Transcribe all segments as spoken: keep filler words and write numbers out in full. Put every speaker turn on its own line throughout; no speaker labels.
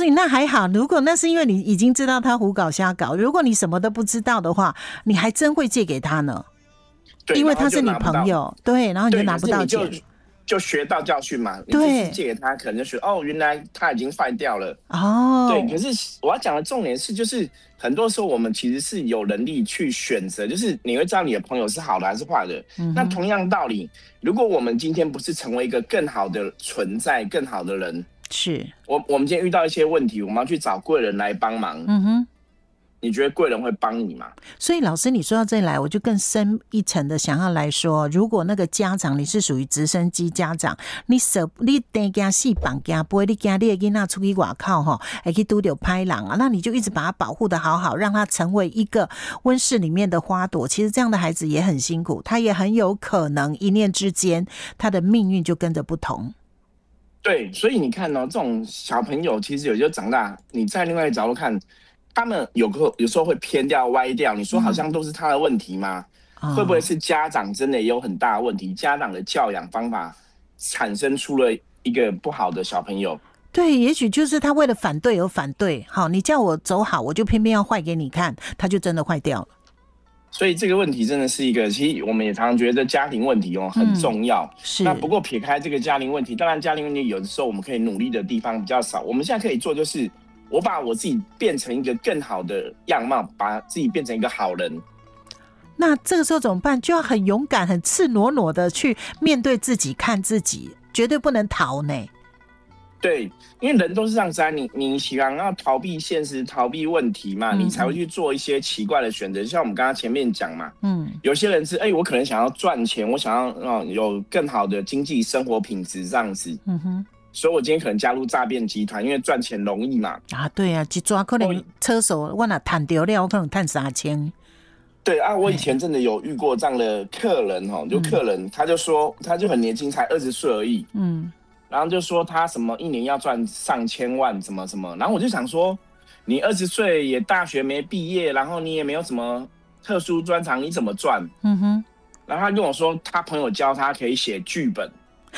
以那还好，如果那是因为你已经知道他胡搞瞎搞，如果你什么都不知道的话，你还真会借给他呢。因为他是你朋友，对，然后你就拿不到钱，
就, 就学到教训嘛。你就是借给他，可能就学哦，原来他已经坏掉了。哦，对。可是我要讲的重点是，就是很多时候我们其实是有能力去选择，就是你会知道你的朋友是好的还是坏的。嗯、那同样道理，如果我们今天不是成为一个更好的存在、更好的人，
是
我我们今天遇到一些问题，我们要去找贵人来帮忙。嗯哼。你觉得贵人会帮你吗？
所以老师你说到这里来，我就更深一层的想要来说，如果那个家长你是属于直升机家长，你舍你得惊死绑惊不会，你惊你的囡仔出去外口吼，会去拄到歹人啊，那你就一直把他保护的好好，让他成为一个温室里面的花朵。其实这样的孩子也很辛苦，他也很有可能一念之间，他的命运就跟着不同。
对，所以你看哦，这种小朋友其实有时候长大，你在另外一个角度看。他们有个有时候会偏掉歪掉，你说好像都是他的问题吗？嗯、会不会是家长真的也有很大的问题？家长的教养方法产生出了一个不好的小朋友？
对，也许就是他为了反对而反对。好，你叫我走好，我就偏偏要坏给你看，他就真的坏掉了。
所以这个问题真的是一个，其实我们也常常觉得家庭问题哦很重要。嗯、是。那不过撇开这个家庭问题，当然家庭问题有的时候我们可以努力的地方比较少。我们现在可以做就是。我把我自己变成一个更好的样貌，把自己变成一个好人。
那这个时候怎么办？就要很勇敢、很赤裸裸的去面对自己，看自己，绝对不能逃呢。
对，因为人都是这样子啊，你你喜欢要逃避现实、逃避问题嘛，嗯、你才会去做一些奇怪的选择。就像我们刚刚前面讲嘛，嗯，有些人是哎、欸，我可能想要赚钱，我想要、哦、有更好的经济生活品质这样子，嗯哼。所以我今天可能加入诈骗集团，因为赚钱容易嘛。
啊，对啊，一抓可能车手我若赚到了，我可能赚三千。
对啊，我以前真的有遇过这样的客人哈，就客人他就说，他就很年轻，才二十岁而已，嗯，然后就说他什么一年要赚上千万，什么什么，然后我就想说，你二十岁也大学没毕业，然后你也没有什么特殊专长，你怎么赚？嗯哼，然后他跟我说，他朋友教他可以写剧本。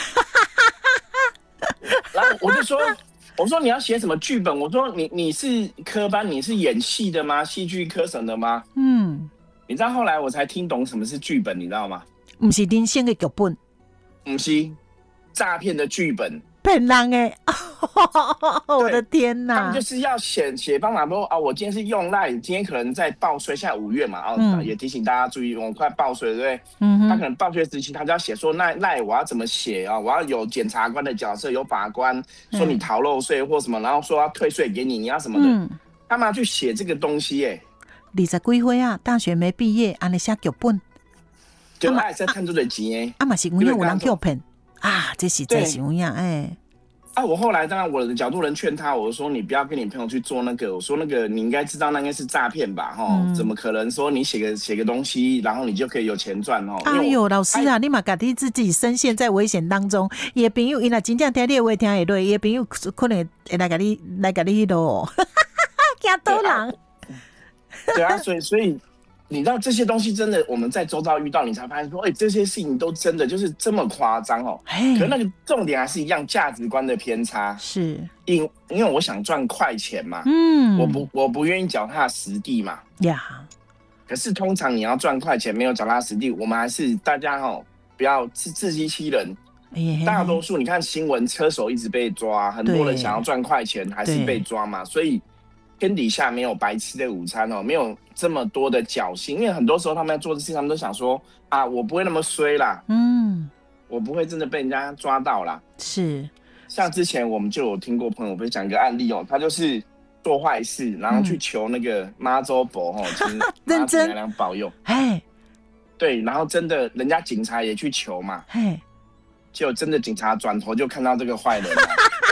然后我就说，我说你要写什么剧本？我说你你是科班，你是演戏的吗？戏剧科省的吗？嗯，你知道后来我才听懂什么是剧本，你知道吗？
不是人生的剧本，
不是诈骗的剧本，
骗人的。我的天哪！
他们就是要写写方法说啊，我今天是用赖，今天可能在报税，现在五月嘛，哦、嗯，也提醒大家注意，我们快报税，对不对？嗯，他可能报税时期，他就要写说赖赖我要怎么写啊？我要有检察官的角色，有法官说你逃漏税或什么，然后说要退税给你，你要什么的，嗯、他们要去写这个东西耶。
二十几岁啊，大学没毕业，安尼写剧本，
就爱在赚这个钱诶。
啊嘛是因为有人去骗啊，这是真是有样哎。
啊！我后来当然我的角度人劝他，我说你不要跟你朋友去做那个，我说那个你应该知道那应该是诈骗吧，哈、嗯，怎么可能说你写个写个东西，然后你就可以有钱赚哦？
哎呦，老师啊，你嘛自己自己深陷在危险当中，伊的朋友伊若真正听你的话听会落，伊的朋友可能会来给你来给你迄落，惊倒人。
对啊，所以所以。你知道这些东西真的，我们在周遭遇到，你才发现说，哎、欸，这些事情都真的就是这么夸张哦。可是那个重点还是一样，价值观的偏差。
是，
因因为我想赚快钱嘛，嗯，我不我不愿意脚踏实地嘛，呀。可是通常你要赚快钱，没有脚踏实地，我们还是大家哦，不要自自欺欺人。欸、大多数你看新闻，车手一直被抓，很多人想要赚快钱，还是被抓嘛，所以。天底下没有白吃的午餐哦，没有这么多的侥幸，因为很多时候他们在做的事情，他们都想说啊，我不会那么衰啦，嗯，我不会真的被人家抓到啦。
是，
像之前我们就有听过朋友分享一个案例哦，他就是做坏事，然后去求那个妈祖婆哦，请妈祖娘娘保佑，哎，对，然后真的人家警察也去求嘛，哎，结果真的警察转头就看到这个坏人了。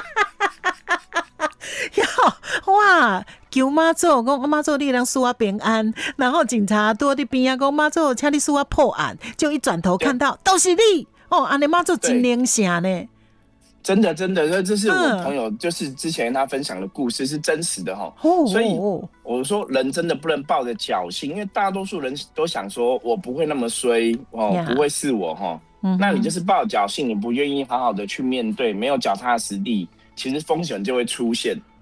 哇！求妈祖，讲妈祖你能赐我平安，然后警察躲在边啊，讲妈祖，请你赐我破案，就一转头看到都是你哦，安尼妈祖真灵性呢。
真的真的，这是我朋友，就是之前他分享的故事是真实的哈、哦，所以我说人真的不能抱着侥幸，因为大多数人都想说我不会那么衰哦， yeah. 不会是我哈、哦，那你就是抱侥幸，你不愿意好好的去面对，没有脚踏实地。其实风险就会出现。